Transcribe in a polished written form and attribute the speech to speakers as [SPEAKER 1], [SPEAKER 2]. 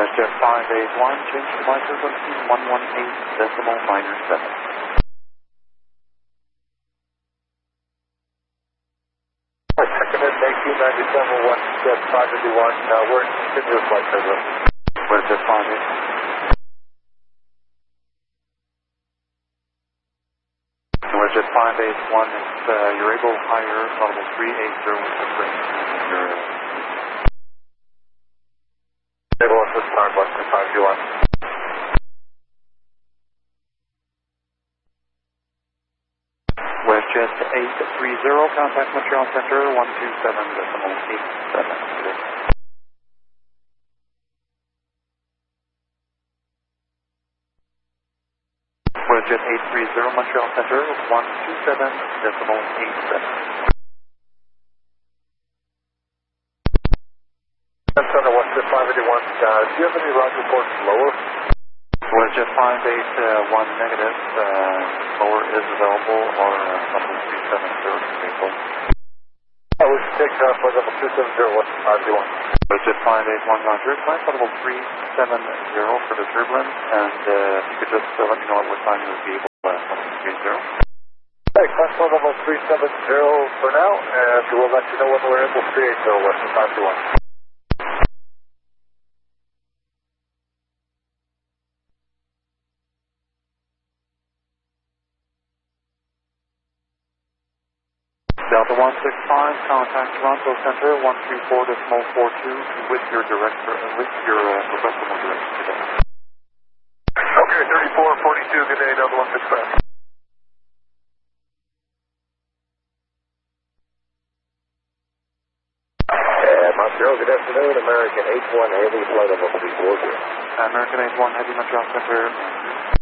[SPEAKER 1] WestJet 581, change to flight frequency 118.7.
[SPEAKER 2] Second at 1997, WestJet 581, we're in continuous flight schedule.
[SPEAKER 1] WestJet 581. WestJet 581, you're able higher, level 380 with the range.
[SPEAKER 2] Able at this time, WestJet 581.
[SPEAKER 1] WestJet 830, contact Montreal Center 127.87. WestJet 830, Montreal Center 127.87.
[SPEAKER 2] Center, WestJet 581, do you have any route reports lower?
[SPEAKER 1] WestJet 581 negative, lower is available, or level 370 vehicle.
[SPEAKER 2] We should take flight level 270, WestJet 581.
[SPEAKER 1] WestJet 581 Roger, flight level 370 for the turbulence, and if you could just let me know at what time you would be able to level 30.
[SPEAKER 2] Hey, flight level 370 for now, and we'll let you know when we're able to 380, WestJet 581.
[SPEAKER 1] Delta 165, contact Toronto Center 134.42 with your requestable direction today.
[SPEAKER 2] Okay, 3442, good day, Delta 165. Montreal, good afternoon, American 81 Heavy, flight level 340.
[SPEAKER 1] American 81 Heavy, Montreal Center.